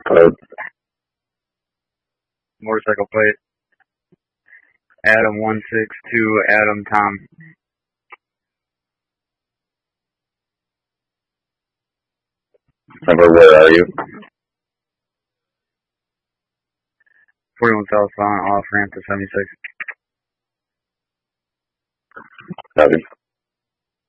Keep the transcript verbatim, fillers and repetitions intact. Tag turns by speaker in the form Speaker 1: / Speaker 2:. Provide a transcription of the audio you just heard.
Speaker 1: Code.
Speaker 2: Motorcycle plate. Adam one six two, Adam Tom.
Speaker 1: Number, where are you?
Speaker 2: forty-one South Silent, off ramp to seventy-six.
Speaker 1: Copy.